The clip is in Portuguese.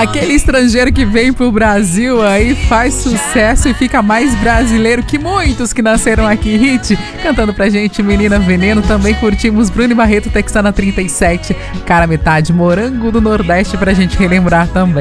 Aquele estrangeiro que vem pro Brasil aí faz sucesso e fica mais brasileiro que muitos que nasceram aqui. Hit, cantando pra gente Menina Veneno. Também curtimos Bruno Barreto, Texana 37, Cara Metade, Morango do Nordeste pra gente relembrar também.